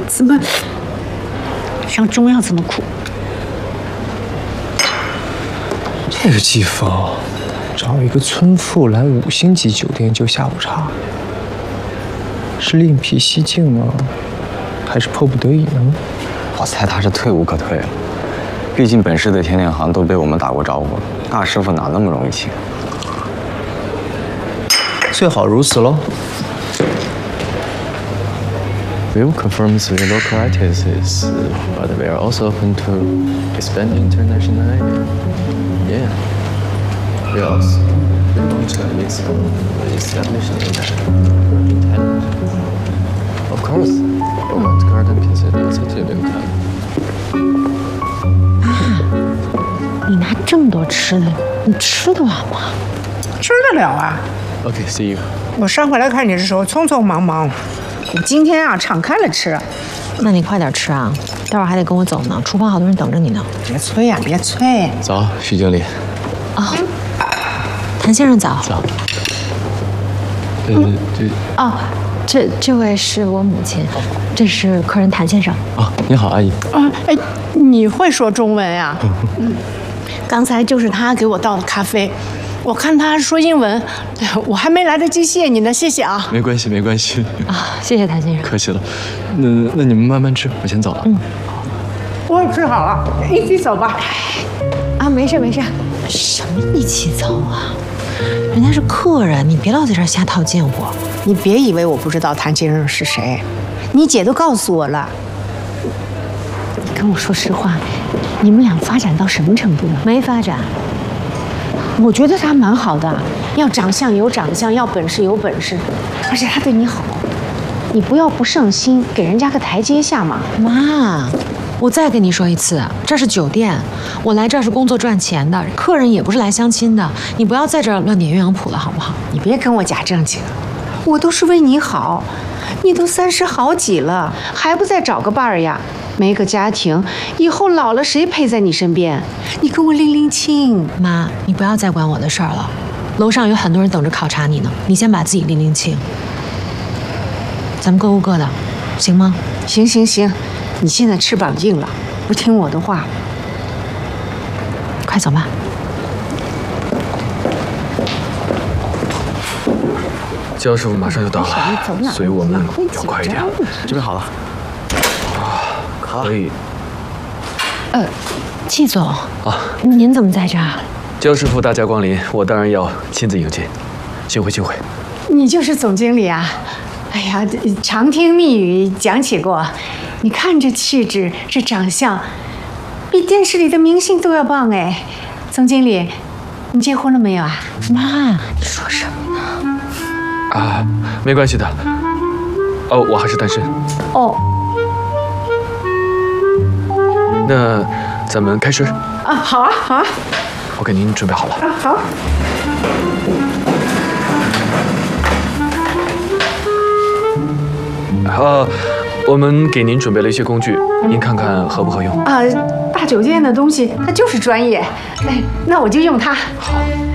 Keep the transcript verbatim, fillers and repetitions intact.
怎么像中药这么苦？ 这个季风，找一个村妇来五星级酒店就下午茶，是另辟蹊径呢，还是迫不得已呢？ 我猜他是退无可退了。毕竟本市的甜点行都被我们打过招呼了，大师傅哪那么容易请？ 最好如此喽。 We will confirm with the local artists, but we are also open to expand internationally. Yeah. We also we want to mix the established in Thailand. Of course, Roman's Garden considers it a new town. 你拿这么多吃的，你吃得完吗？ 吃得了啊。 Okay, see you. 我上回来看你的时候匆匆忙忙。 我今天啊，敞开了吃。 那你快点吃啊，待会儿还得跟我走呢，厨房好多人等着你呢。 别催呀、啊，别催。 早，徐经理。 哦，谭先生早。 早。呃，这。 哦，这这位是我母亲，这是客人谭先生。 哦，你好，阿姨。 啊，哎，你会说中文呀？嗯，刚才就是他给我倒的咖啡。 我看他说英文，我还没来得及谢你呢，谢谢啊。 没关系，没关系啊，谢谢谭先生。 客气了，那那你们慢慢吃，我先走了。 嗯， 我也吃好了，一起走吧。 啊，没事没事，什么一起走啊？人家是客人，你别老在这儿瞎套近乎。 你别以为我不知道谭先生是谁，你姐都告诉我了。 你跟我说实话，你们俩发展到什么程度了？没发展。 我觉得他蛮好的，要长相有长相，要本事有本事，而且他对你好，你不要不上心，给人家个台阶下嘛。妈，我再跟你说一次，这是酒店，我来这儿是工作赚钱的，客人也不是来相亲的，你不要在这儿乱点鸳鸯谱了，好不好？ 你别跟我假正经，我都是为你好，你都三十好几了，还不再找个伴儿呀？ 没个家庭，以后老了谁陪在你身边？你跟我拎拎清。 妈，你不要再管我的事儿了。楼上有很多人等着考察你呢，你先把自己拎拎清。咱们各顾各的，行吗？ 行行行，你现在翅膀硬了，不听我的话。 快走吧。 焦师傅马上就到了，所以我们要快一点。这边好了。 可以。 呃，季总啊， 您怎么在这儿？ 焦师傅大驾光临，我当然要亲自迎接。幸会幸会。 你就是总经理啊？哎呀，常听密语讲起过。你看这气质，这长相，比电视里的明星都要棒哎。总经理，你结婚了没有啊？ 妈，你说什么呢？ 啊，没关系的。哦，我还是单身。 哦。 那咱们开始啊，好啊，好啊， 我给您准备好了。 啊，好。 呃，我们给您准备了一些工具，您看看合不合用？ 啊，大酒店的东西它就是专业，哎，那我就用它。 好。